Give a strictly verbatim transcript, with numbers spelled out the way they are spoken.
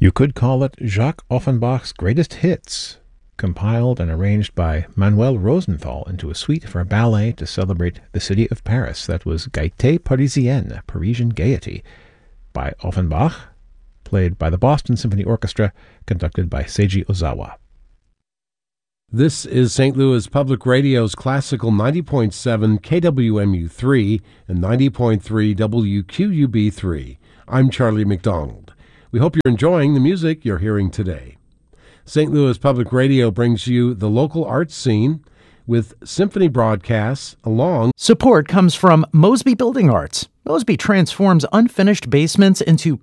You could call it Jacques Offenbach's greatest hits, compiled and arranged by Manuel Rosenthal into a suite for a ballet to celebrate the city of Paris. That was Gaieté Parisienne, Parisian Gaiety, by Offenbach, played by the Boston Symphony Orchestra, conducted by Seiji Ozawa. This is Saint Louis Public Radio's classical ninety point seven K W M U three and ninety point three W Q U B three. I'm Charlie McDonald. We hope you're enjoying the music you're hearing today. Saint Louis Public Radio brings you the local arts scene with symphony broadcasts along. Support comes from Mosby Building Arts. Mosby transforms unfinished basements into